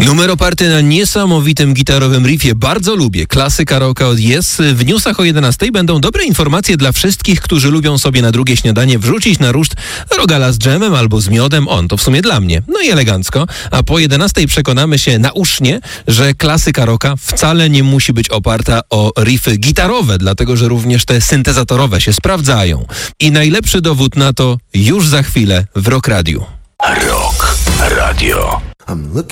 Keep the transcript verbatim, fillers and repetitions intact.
Numer oparty na niesamowitym gitarowym riffie. Bardzo lubię. Klasyka rocka od Yes. W newsach o jedenastej będą dobre informacje dla wszystkich, którzy lubią sobie na drugie śniadanie wrzucić na ruszt rogala z dżemem albo z miodem. On to w sumie dla mnie. No i elegancko. A po jedenastej przekonamy się nausznie, że klasyka rocka wcale nie musi być oparta o riffy gitarowe, dlatego że również te syntezatorowe się sprawdzają. I najlepszy dowód na to już za chwilę w Rock Radiu. Rock Radio. I'm looking